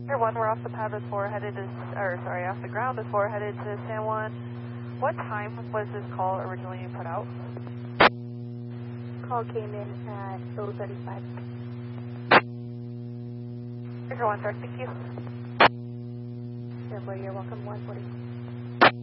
Here 1, we're off the pad with 4 headed to, off the ground with 4 headed to San Juan. What time was this call originally put out? Call came in at 0:35. Here 1, sir, thank you. You're welcome, 140.